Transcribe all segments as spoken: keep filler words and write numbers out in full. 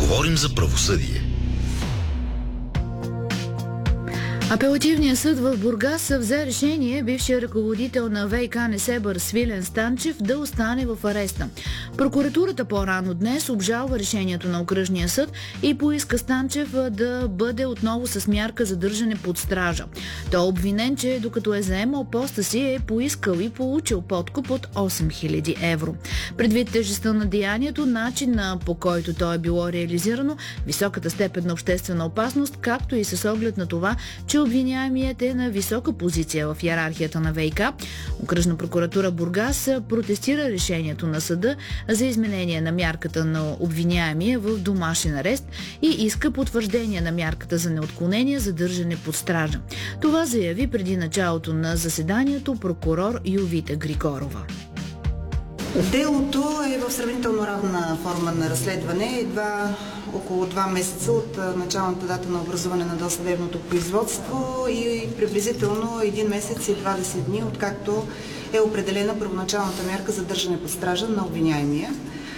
Говорим за правосъдие. Апелативният съд в Бургас взе решение бившият ръководител на ВиК Несебър Свилен Станчев да остане в ареста. Прокуратурата по-рано днес обжалва решението на окръжния съд и поиска Станчев да бъде отново с мярка задържане под стража. Той е обвинен, че докато е заемал поста си е поискал и получил подкуп от осем хиляди евро. Предвид тежестта на деянието, начина по който то е било реализирано, високата степен на обществена опасност, както и с оглед на това, че обвиняемият е на висока позиция в йерархията на ВиК, Окръжна прокуратура Бургас протестира решението на съда за изменение на мярката на обвиняемия в домашен арест и иска потвърждение на мярката за неотклонение за държане под стража. Това заяви преди началото на заседанието прокурор Йовита Григорова. Делото е в сравнително равна форма на разследване, едва около два месеца от началната дата на образуване на досъдебното производство и приблизително един месец и двадесет дни, откакто е определена първоначалната мярка за държане под стража на обвиняемия.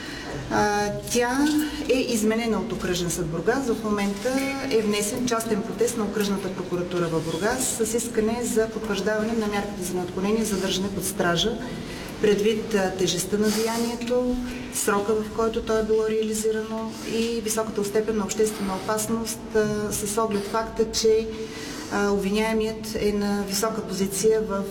Тя е изменена от Окръжен съд Бургас. В момента е внесен частен протест на Окръжната прокуратура в Бургас с искане за потвърждаване на мярката за неотклонение за държане под стража, предвид тежестта на деянието, срока, в който то е било реализирано и високата степен на обществена опасност с оглед факта, че обвиняемият е на висока позиция в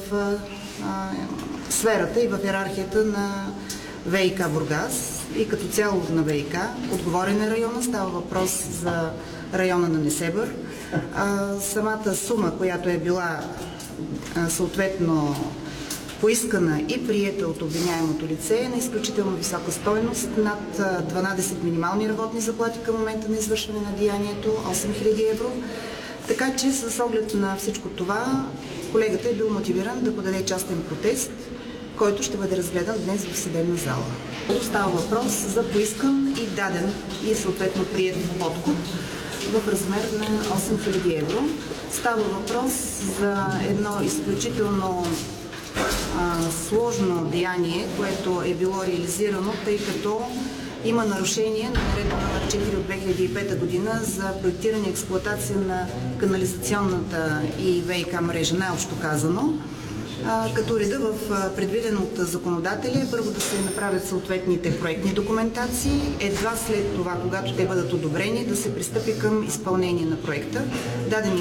сферата и в йерархията на ВиК Бургас и като цяло на ВиК. Отговорен е района, става въпрос за района на Несебър. Самата сума, която е била съответно поискана и приета от обвиняемото лице е на изключително висока стойност, над дванадесет минимални работни заплати към момента на извършване на деянието, осем хиляди евро. Така че с оглед на всичко това, колегата е бил мотивиран да подаде частен протест, който ще бъде разгледан днес в съдебна зала. Става въпрос за поискан и даден и съответно приет подкуп в размер на осем хиляди евро. Става въпрос за едно изключително сложно деяние, което е било реализирано, тъй като има нарушение на наредба номер четири от две хиляди и пета година за проектиране и експлоатация на канализационната и ВиК мрежа, най-общо казано, като реда в предвиден от законодателя е първо да се направят съответните проектни документации, едва след това, когато те бъдат одобрени, да се пристъпи към изпълнение на проекта. Дадени